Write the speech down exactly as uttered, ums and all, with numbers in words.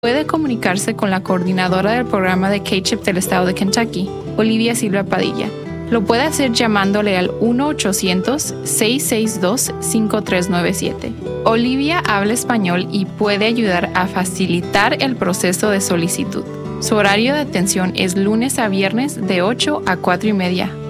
Puede comunicarse con la coordinadora del programa de K-CHIP del estado de Kentucky, Olivia Silva Padilla. Lo puede hacer llamándole al uno ochocientos, seis seis dos, cinco tres nueve siete. Olivia habla español y puede ayudar a facilitar el proceso de solicitud. Su horario de atención es lunes a viernes de ocho a cuatro y media